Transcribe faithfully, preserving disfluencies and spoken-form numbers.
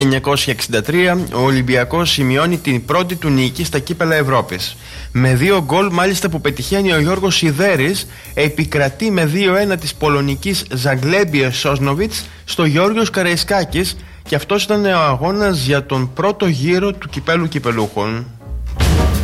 εννιακόσια εξήντα τρία ο Ολυμπιακός σημειώνει την πρώτη του νίκη στα κύπελα Ευρώπης. Με δύο γκολ μάλιστα που πετυχαίνει ο Γιώργος Σιδέρης, επικρατεί με δύο ένα της πολωνικής Ζαγκλέμπιε Σόσνοβιτς στο Γεώργιος Καραϊσκάκης, και αυτός ήταν ο αγώνας για τον πρώτο γύρο του κυπέλου κυπελούχων.